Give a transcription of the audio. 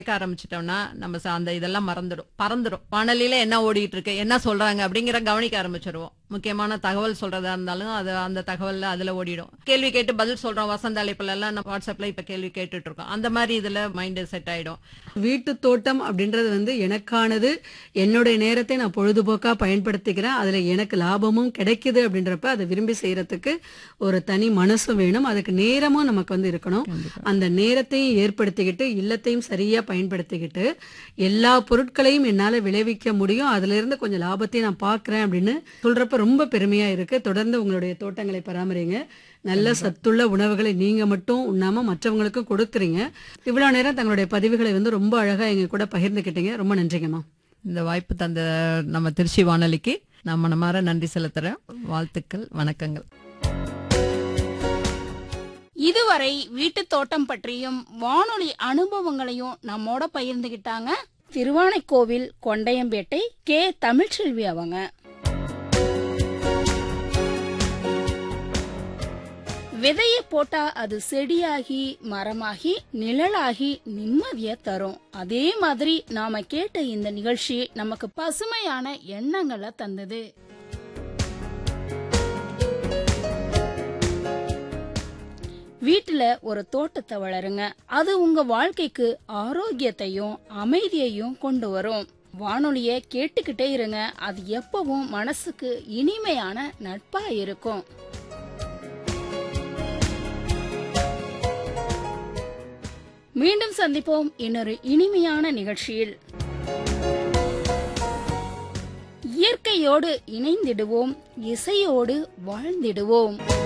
கேட்க ஆரம்பிச்சிட்டோம்னா நம்ம அந்த இதெல்லாம் பறந்துடும். வானொலியில என்ன ஓடிட்டு இருக்கு, என்ன சொல்றாங்க அப்படிங்கிற கவனிக்க ஆரம்பிச்சிருவோம். முக்கியமான தகவல் சொல்றதா இருந்தாலும் அது அந்த தகவல்ல அதுல ஓடிடும். கேள்வி கேட்டு பதில் சொல்றோம். வசந்த அழைப்புல எல்லாம் நம்ம வாட்ஸ்அப்ல இப்ப கேள்வி கேட்டுட்டு இருக்கோம். அந்த மாதிரி இதுல மைண்ட் செட் ஆயிடும். வீட்டு தோட்டம் அப்படின்றது எனக்கானது, என்னுடைய நேரத்தை நான் பொழுதுபோக்கா பயன்படுத்திக்கிறேன், அதுல எனக்கு லாபமும் கிடைக்குது அப்படின்றப்ப அதை விரும்பி செய்யறதுக்கு ஒரு தனி மனசும் வேணும், அதுக்கு நேரமும் நமக்கு இருக்கணும். அந்த நேரத்தையும் ஏற்படுத்திக்கிட்டு இல்லத்தையும் சரியா பயன்படுத்திக்கிட்டு எல்லா பொருட்களையும் என்னால விளைவிக்க முடியும், அதுல இருந்து கொஞ்சம் லாபத்தையும் நான் பாக்குறேன் அப்படின்னு சொல்றப்ப ரொம்ப பெருமையா இருக்கு. தொடர்ந்து உங்களுடைய தோட்டங்களை பராமரிங்க. நல்ல சத்துள்ள உணவுகளை நீங்க மட்டும் உண்ணாம மற்றவங்களுக்கும் கொடுக்குறீங்க. இவ்வளவு நேரம் தங்களுடைய பதிவுகளை ரொம்ப அழகா எங்க கூட பகிர்ந்துக்கிட்டீங்க. ரொம்ப நன்றிங்கம்மா. இந்த வாய்ப்பு தந்த நம்ம திருச்சி வானொலிக்கு நான் மனமாற நன்றி செலுத்துறேன். வாழ்த்துக்கள், வணக்கங்கள். இதுவரை வீட்டு தோட்டம் பற்றியும் வானொலி அனுபவங்களையும் நம்மோட பகிர்ந்துகிட்டாங்க திருவானைக்கோவில் கொண்டையம்பேட்டை கே. தமிழ்ச்செல்வி அவங்க. விதையை போட்டா அது செடியாகி மரமாகி நிழலாகி நிம்மதிய தரும். அதே மாதிரி நாம கேட்ட இந்த நிகழ்ச்சி நமக்கு பசுமையான எண்ணங்களை தந்தது. வீட்டுல ஒரு தோட்டத்தை வளருங்க, அது உங்க வாழ்க்கைக்கு ஆரோக்கியத்தையும் அமைதியையும் கொண்டு வரும். வானொலிய கேட்டுக்கிட்டே இருங்க, அது எப்பவும் மனசுக்கு இனிமையான நட்பா இருக்கும். மீண்டும் சந்திப்போம் இன்னொரு இனிமையான நிகழ்ச்சியில். இயற்கையோடு இணைந்திடுவோம், இசையோடு வாழ்ந்திடுவோம்.